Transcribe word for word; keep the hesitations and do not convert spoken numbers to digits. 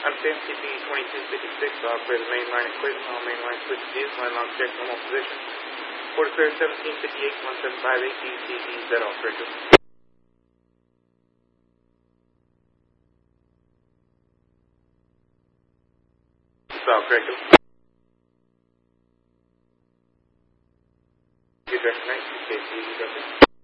I'm C M C P twenty-two fifty-six, operator mainline equipment, all mainline switches used, line lock check, normal position. Port clear seventeen fifty-eight, one seven five eight, D C D Z operator. Operator. Good recognize, K C D,